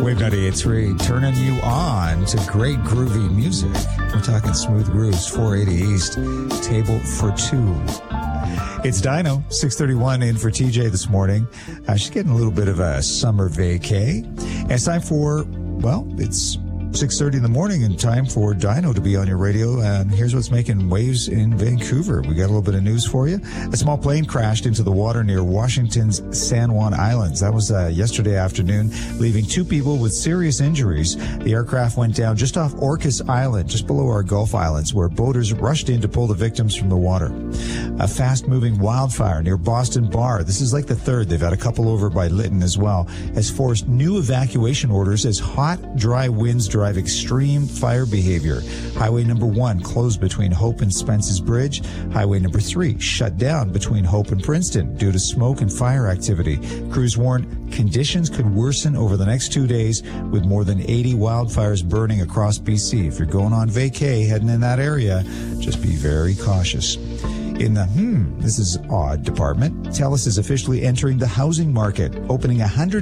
Wave 98.3, turning you on to great groovy music. We're talking smooth grooves, 480 East, table for two. It's Dino, 6:31 in for TJ this morning. She's getting a little bit of a summer vacay. And it's time for, well, it's 6:30 in the morning and time for Dino to be on your radio. And here's what's making waves in Vancouver. We got a little bit of news for you. A small plane crashed into the water near Washington's San Juan Islands. That was yesterday afternoon, leaving two people with serious injuries. The aircraft went down just off Orcas Island, just below our Gulf Islands, where boaters rushed in to pull the victims from the water. A fast-moving wildfire near Boston Bar, this is like the third, they've had a couple over by Lytton as well, has forced new evacuation orders as hot, dry winds drive extreme fire behavior. Highway number 1 closed between Hope and Spence's Bridge. Highway number 3 shut down between Hope and Princeton due to smoke and fire activity. Crews warn conditions could worsen over the next 2 days with more than 80 wildfires burning across BC. If you're going on vacay, heading in that area, just be very cautious. In the this is odd department, TELUS is officially entering the housing market, opening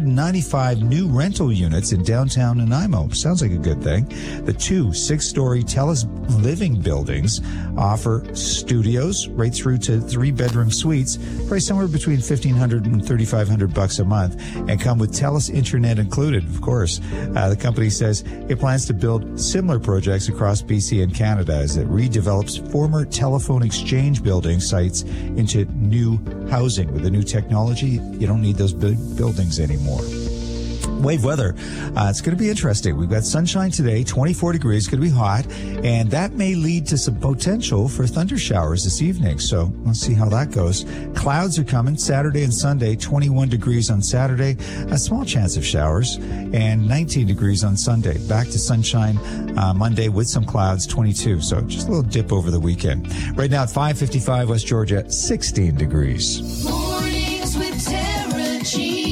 195 new rental units in downtown Nanaimo. Sounds like a good thing. The two 6-story TELUS living buildings offer studios right through to 3-bedroom suites, priced somewhere between $1,500 and $3,500 a month, and come with TELUS Internet included, of course. The company says it plans to build similar projects across BC and Canada as it redevelops former telephone exchange building sites into new housing. With the new technology, you don't need those big buildings anymore. Wave weather. It's going to be interesting. We've got sunshine today, 24 degrees, going to be hot, and that may lead to some potential for thunder showers this evening. So let's see how that goes. Clouds are coming Saturday and Sunday, 21 degrees on Saturday, a small chance of showers, and 19 degrees on Sunday. Back to sunshine Monday with some clouds, 22. So just a little dip over the weekend. Right now at 5:55 West Georgia, 16 degrees. Mornings with Tara G.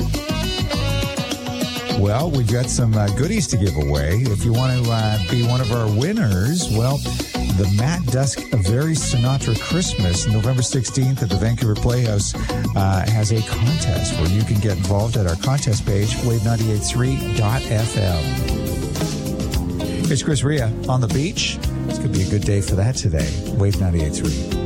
Well, we've got some goodies to give away. If you want to be one of our winners, well, the Matt Dusk A Very Sinatra Christmas, November 16th at the Vancouver Playhouse, has a contest where you can get involved at our contest page, wave983.fm. It's Chris Ria on the beach. It's going to be a good day for that today. Wave 98.3.